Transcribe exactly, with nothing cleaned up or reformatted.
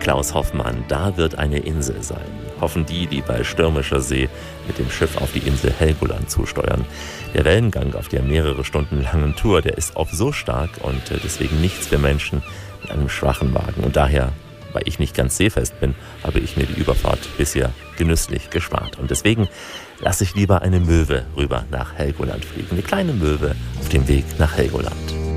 Klaus Hoffmann, da wird eine Insel sein. Hoffen die, die bei stürmischer See mit dem Schiff auf die Insel Helgoland zusteuern. Der Wellengang auf der mehrere Stunden langen Tour, der ist oft so stark und deswegen nichts für Menschen mit einem schwachen Magen. Und daher, weil ich nicht ganz seefest bin, habe ich mir die Überfahrt bisher genüsslich gespart. Und deswegen lasse ich lieber eine Möwe rüber nach Helgoland fliegen. Eine kleine Möwe auf dem Weg nach Helgoland.